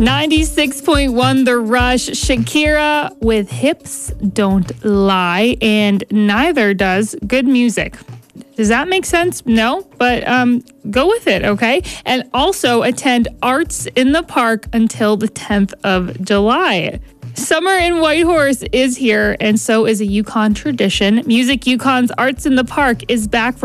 96.1 The Rush, Shakira with Hips Don't Lie, and neither does Good Music. Does that make sense? No, but go with it, okay? And also attend Arts in the Park until the 10th of July. Summer in Whitehorse is here, and so is a Yukon tradition. Music Yukon's Arts in the Park is back for